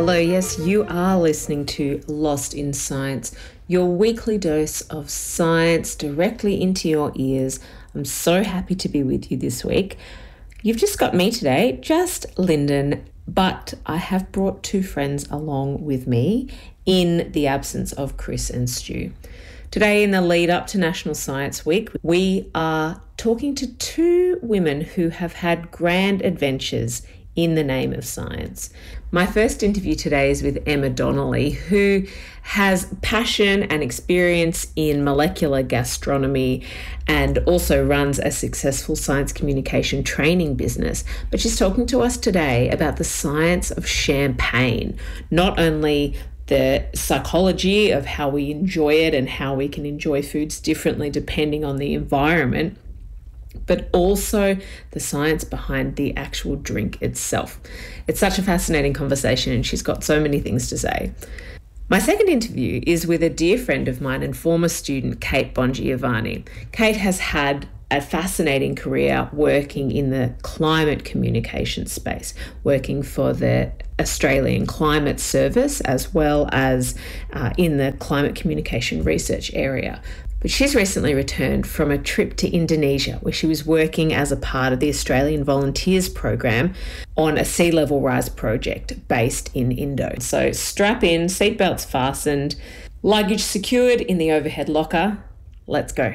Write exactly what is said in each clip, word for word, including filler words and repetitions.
Hello, yes, you are listening to Lost in Science, your weekly dose of science directly into your ears. I'm so happy to be with you this week. You've just got me today, just Lyndon, but I have brought two friends along with me in the absence of Chris and Stu. Today, in the lead up to National Science Week, we are talking to two women who have had grand adventures in the name of science. My first interview today is with Emma Donnelly, who has passion and experience in molecular gastronomy and also runs a successful science communication training business. But she's talking to us today about the science of champagne, not only the psychology of how we enjoy it and how we can enjoy foods differently depending on the environment, but also the science behind the actual drink itself. It's such a fascinating conversation and she's got so many things to say. My second interview is with a dear friend of mine and former student, Kate Bongiovanni. Kate has had a fascinating career working in the climate communication space, working for the Australian Climate Service as well as uh, in the climate communication research area. But she's recently returned from a trip to Indonesia where she was working as a part of the Australian Volunteers Program on a sea level rise project based in Indo. So strap in, seatbelts fastened, luggage secured in the overhead locker. Let's go.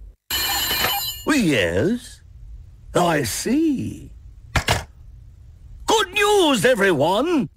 Yes, I see. Good news, everyone!